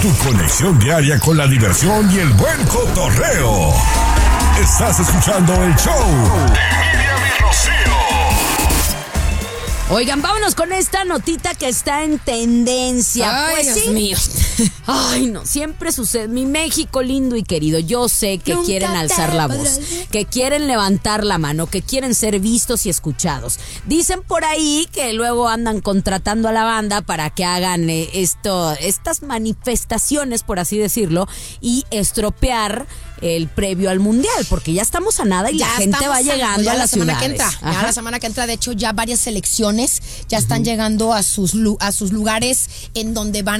Tu conexión diaria con la diversión y el buen cotorreo. Estás escuchando el show de Miriam y Rocío. Oigan, vámonos con esta notita que está en tendencia. Ay, pues Dios sí. mío. Ay, no, siempre sucede. Mi México lindo y querido, yo sé que Nunca quieren alzar la te voz, podrás- que quieren levantar la mano, que quieren ser vistos y escuchados. Dicen por ahí que luego andan contratando a la banda para que hagan estas manifestaciones, por así decirlo, y estropear el previo al mundial, porque ya estamos a nada y la gente va llegando a la las semana ciudades. que entra. Ya Ajá. la semana que entra, de hecho, ya varias selecciones ya están llegando a sus lugares en donde van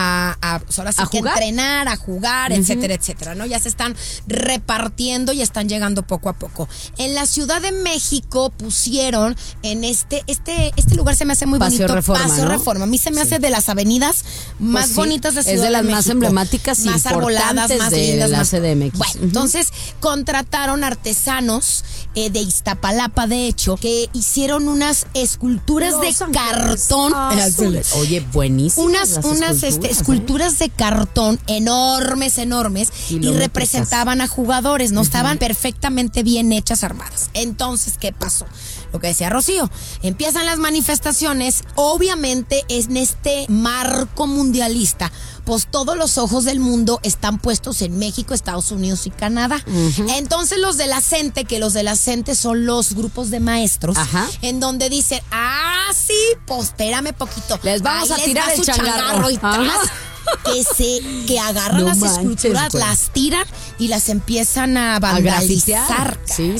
ahora sí ¿A que jugar? entrenar, a jugar, etcétera, etcétera, ¿no? Ya se están repartiendo y están llegando poco a poco. En la Ciudad de México pusieron en este lugar se me hace muy Paseo bonito. Reforma, Paseo ¿no? Reforma. A mí se me hace de las avenidas más sí, bonitas de Ciudad es de las más México. emblemáticas y más arboladas, importantes más de lindas, la más CDMX. Bueno, entonces contrataron artesanos de Iztapalapa, de hecho, que hicieron unas esculturas de Los Ángeles cartón. Azules. Oye, buenísimas. Unas esculturas de cartón enormes y Kilómetros. representaban a jugadores, ¿no? Estaban perfectamente bien hechas, armadas. Entonces, ¿qué pasó? Lo que decía Rocío, empiezan las manifestaciones, obviamente en este marco mundialista, pues todos los ojos del mundo están puestos en México, Estados Unidos y Canadá. Entonces los de la CENTE, que los de la CENTE son los grupos de maestros, Ajá. en donde dicen, sí, pues espérame poquito. Les vamos Ahí a tirar va el su changarro. y Ajá. tras, que agarran No las manches, esculturas, güey. las tiran y las empiezan a A vandalizar. grafitear.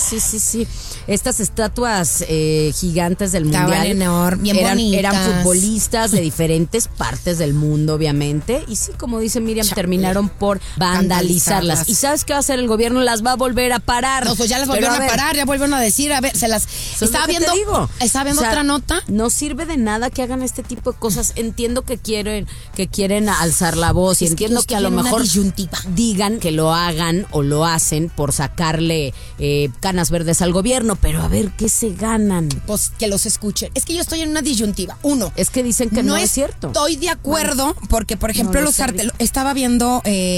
Sí. Estas estatuas gigantes del Estaban mundial bien eran bonitas. futbolistas de diferentes partes del mundo, obviamente. Y sí, como dice Miriam, terminaron por vandalizarlas. ¿Y sabes qué va a hacer el gobierno? Las va a volver a parar. No, pues ya las Pero, volvieron a ver, parar, ya volvieron a decir, a ver, eso es estaba lo que viendo, te digo. O sea, otra nota. No sirve de nada que hagan este tipo de cosas. Entiendo que quieren alzar la voz y Es que entiendo ellos que a lo quieren una mejor disyuntiva. digan que lo hagan o lo hacen por sacarle canas verdes al gobierno, pero a ver qué se ganan. Pues que los escuchen. Es que yo estoy en una disyuntiva. Uno, Es que dicen que no es cierto. Estoy de acuerdo porque, por ejemplo, No lo sé, estaba viendo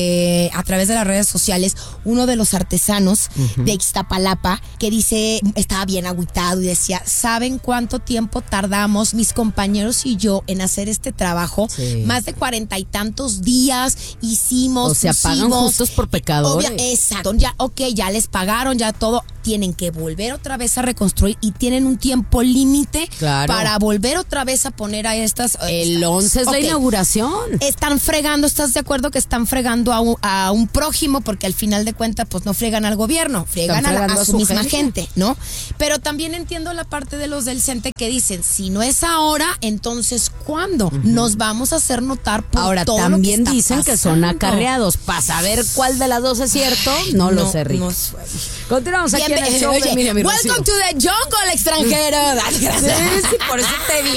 a través de las redes sociales uno de los artesanos de Iztapalapa que dice, estaba bien agüitado y decía, ¿saben cuánto tiempo tardamos mis compañeros y yo en hacer este trabajo? Sí. Más de 40 y tantos días hicimos. O sea, pagan pusimos, justos por pecadores. Exacto. Ya les pagaron, ya todo. Tienen que volver otra vez a reconstruir y tienen un tiempo límite Claro. para volver otra vez a poner a estas. El 11 es la Ok. inauguración. Están fregando, ¿estás de acuerdo que están fregando a un prójimo? Porque al final de cuentas, pues no fregan al gobierno, fregan fregando a su misma gente, ¿no? Pero también entiendo la parte de los del CENTE que dicen, si no es ahora, entonces ¿cuándo? Nos vamos a hacer notar por Ahora, todo también lo que está dicen que son pasando. acarreados. Para saber cuál de las dos es cierto, no lo sé, Rick. no sé. Continuamos aquí en el show de Miriam y Rocío. Welcome to the jungle, extranjero. Sí, por eso te digo.